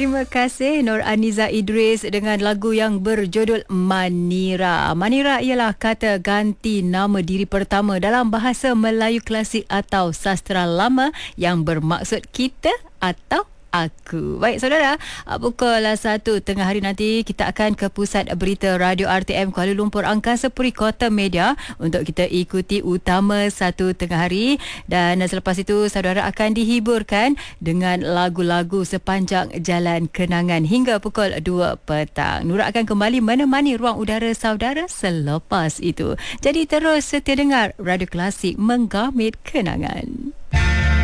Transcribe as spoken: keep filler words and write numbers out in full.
terima kasih Nur Aniza Idris dengan lagu yang berjudul Manira. Manira ialah kata ganti nama diri pertama dalam bahasa Melayu klasik atau sastera lama yang bermaksud kita atau aku. Baik saudara, pukul satu tengah hari nanti kita akan ke pusat berita Radio R T M Kuala Lumpur Angkasa Puri Kota Media untuk kita ikuti utama satu tengah hari, dan selepas itu saudara akan dihiburkan dengan lagu-lagu sepanjang jalan kenangan hingga pukul dua petang. Nura akan kembali menemani ruang udara saudara selepas itu. Jadi terus setia dengar Radio Klasik, menggamit kenangan.